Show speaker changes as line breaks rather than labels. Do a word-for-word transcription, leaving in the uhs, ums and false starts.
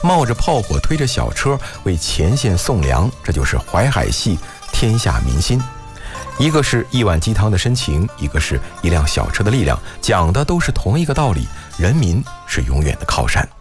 冒着炮火推着小车为前线送粮，这就是淮海戏天下民心。一个是一碗鸡汤的深情，一个是一辆小车的力量，讲的都是同一个道理，人民是永远的靠山。